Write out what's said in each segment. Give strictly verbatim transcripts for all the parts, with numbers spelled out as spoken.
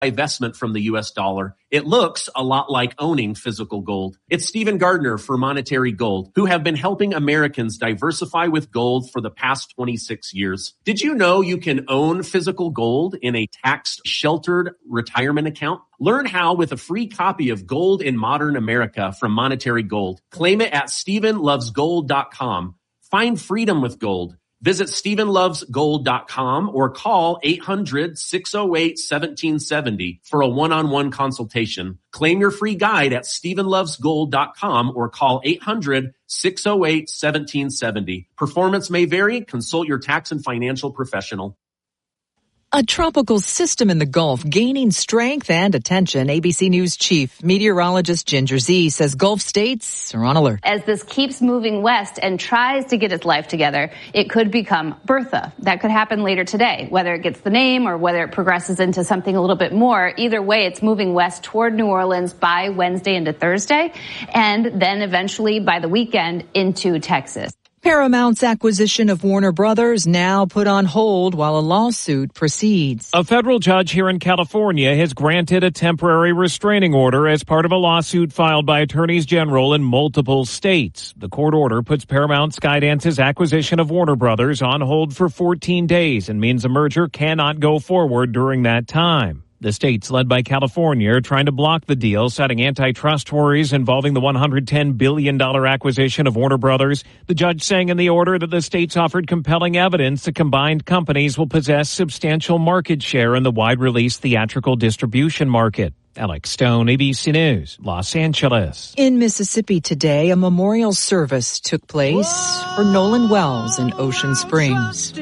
divestment from the U S dollar. It looks a lot like owning physical gold. It's Stephen Gardner for Monetary Gold, who have been helping Americans diversify with gold for the past twenty-six years. Did you know you can own physical gold in a tax-sheltered retirement account? Learn how with a free copy of Gold in Modern America from Monetary Gold. Claim it at stephen loves gold dot com. Find freedom with gold. Visit stephen loves gold dot com or call eight hundred, six oh eight, one seven seven oh for a one-on-one consultation. Claim your free guide at stephen loves gold dot com or call eight hundred, six oh eight, one seven seven oh. Performance may vary. Consult your tax and financial professional. A tropical system in the Gulf gaining strength and attention. A B C News chief meteorologist Ginger Zee says Gulf states are on alert. As this keeps moving west and tries to get its life together, it could become Bertha. That could happen later today, whether it gets the name or whether it progresses into something a little bit more. Either way, it's moving west toward New Orleans by Wednesday into Thursday, and then eventually by the weekend into Texas. Paramount's acquisition of Warner Brothers now put on hold while a lawsuit proceeds. A federal judge here in California has granted a temporary restraining order as part of a lawsuit filed by attorneys general in multiple states. The court order puts Paramount Skydance's acquisition of Warner Brothers on hold for fourteen days and means a merger cannot go forward during that time. The states, led by California, are trying to block the deal, citing antitrust worries involving the one hundred ten billion dollars acquisition of Warner Brothers. The judge saying in the order that the states offered compelling evidence the combined companies will possess substantial market share in the wide-release theatrical distribution market. Alex Stone, A B C News, Los Angeles. In Mississippi today, a memorial service took place for Nolan Wells in Ocean Springs.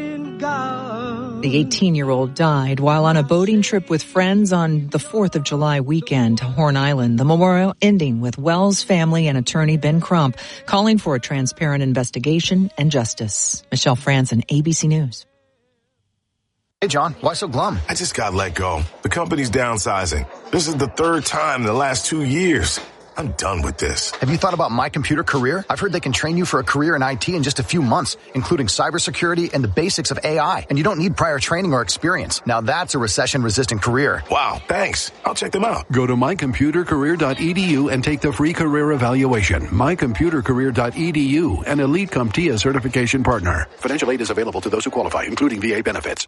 The eighteen-year-old died while on a boating trip with friends on the fourth of July weekend to Horn Island. The memorial ending with Wells' family and attorney Ben Crump calling for a transparent investigation and justice. Michelle Franzen, A B C News. Hey, John, why so glum? I just got let go. The company's downsizing. This is the third time in the last two years. I'm done with this. Have you thought about My Computer Career? I've heard they can train you for a career in I T in just a few months, including cybersecurity and the basics of A I. And you don't need prior training or experience. Now that's a recession-resistant career. Wow, thanks. I'll check them out. Go to my computer career dot e d u and take the free career evaluation. my computer career dot e d u, an Elite CompTIA certification partner. Financial aid is available to those who qualify, including V A benefits.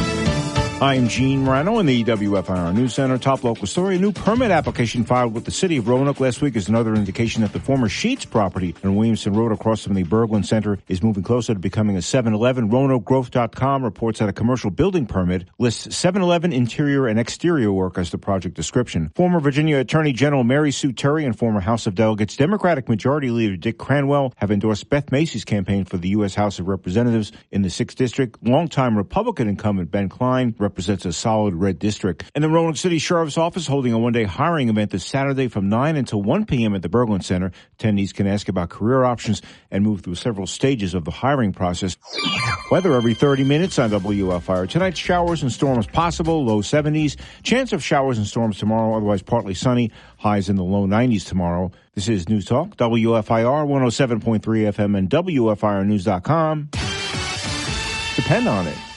I'm Gene Rano in the W F I R News Center. Top local story. A new permit application filed with the city of Roanoke last week is another indication that the former Sheets property on Williamson Road across from the Berglund Center is moving closer to becoming a seven eleven. Roanoke Growth dot com reports that a commercial building permit lists seven eleven interior and exterior work as the project description. Former Virginia Attorney General Mary Sue Terry and former House of Delegates Democratic Majority Leader Dick Cranwell have endorsed Beth Macy's campaign for the U S House of Representatives in the sixth District. Longtime Republican incumbent Ben Klein represents a solid red district. And the Roanoke City Sheriff's Office holding a one-day hiring event this Saturday from nine until one p.m. at the Berglund Center. Attendees can ask about career options and move through several stages of the hiring process. Weather every thirty minutes on W F I R. Tonight, showers and storms possible, low seventies. Chance of showers and storms tomorrow, otherwise partly sunny. Highs in the low nineties tomorrow. This is News Talk, W F I R one oh seven point three F M and W F I R news dot com. Depend on it.